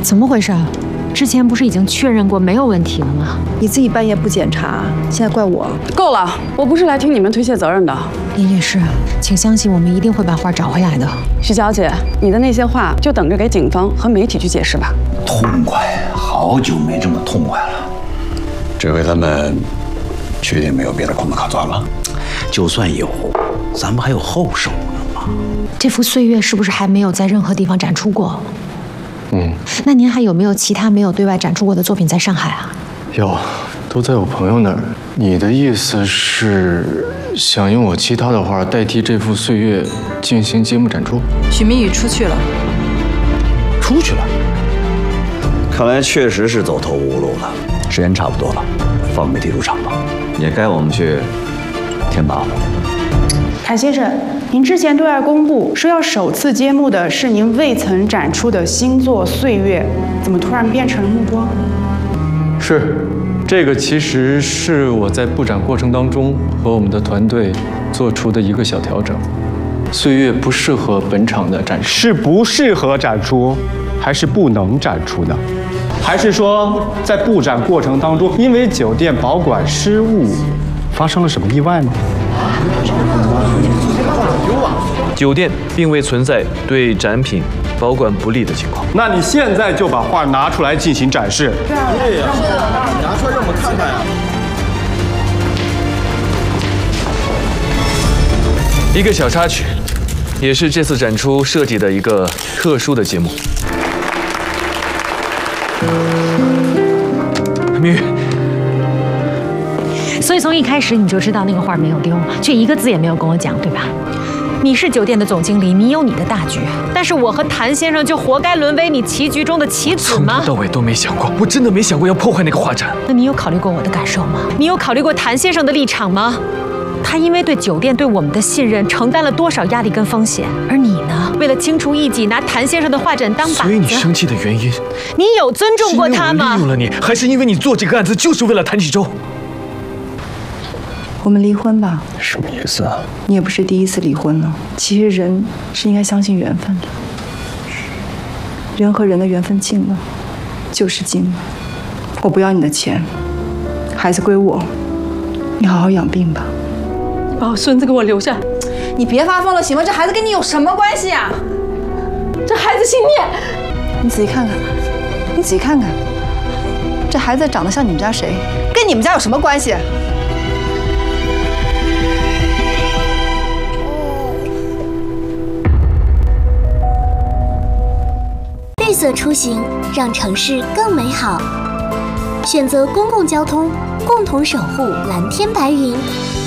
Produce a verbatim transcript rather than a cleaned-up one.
怎么回事？之前不是已经确认过没有问题了吗？ 你自己半夜不检查，现在怪我？ 够了，我不是来听你们推卸责任的。 林律师，请相信我们一定会把画找回来的。 徐小姐，你的那些话就等着给警方和媒体去解释吧。 痛快，好久没这么痛快了。 这回他们确定没有别的空子可钻了？ 就算有，咱们还有后手呢嘛。 这幅岁月是不是还没有在任何地方展出过？ 嗯， 那您还有没有其他没有对外展出过的作品在上海啊？ 有，都在我朋友那儿。你的意思是想用我其他的画代替这幅岁月进行节目展出？ 许明宇出去了， 出去了。看来确实是走投无路了。时间差不多了，放媒体入场吧，也该我们去填靶了。 谭先生，您之前对外公布说要首次揭幕的是您未曾展出的新作《岁月》，怎么突然变成了目光？ 是，这个其实是我在布展过程当中和我们的团队做出的一个小调整。岁月不适合本场的展出， 是不适合展出，还是不能展出呢？还是说在布展过程当中，因为酒店保管失误，发生了什么意外吗？ 酒店并未存在对展品保管不利的情况。 那你现在就把画拿出来进行展示。 对呀，拿出来让我们看看呀。 一个小插曲，也是这次展出设计的一个特殊的节目。明宇， 所以从一开始你就知道那个画没有丢，却一个字也没有跟我讲，对吧？你是酒店的总经理，你有你的大局，但是我和谭先生就活该沦为你棋局中的棋子吗？ 从头到尾都没想过，我真的没想过要破坏那个画展。 那你有考虑过我的感受吗？你有考虑过谭先生的立场吗？他因为对酒店对我们的信任，承担了多少压力跟风险？而你呢？为了清除异己，拿谭先生的画展当靶子。 所以你生气的原因， 你有尊重过他吗？ 是因为我利用了你，还是因为你做这个案子就是为了谭启洲？ 我们离婚吧。 什么意思啊？ 你也不是第一次离婚了。其实人是应该相信缘分的，人和人的缘分尽了，就是尽了。我不要你的钱，孩子归我，你好好养病吧。 把我孙子给我留下！ 你别发疯了行吗？这孩子跟你有什么关系啊？ 这孩子姓聂， 你仔细看看，你仔细看看，这孩子长得像你们家谁？跟你们家有什么关系？ 绿色出行，让城市更美好。选择公共交通，共同守护蓝天白云。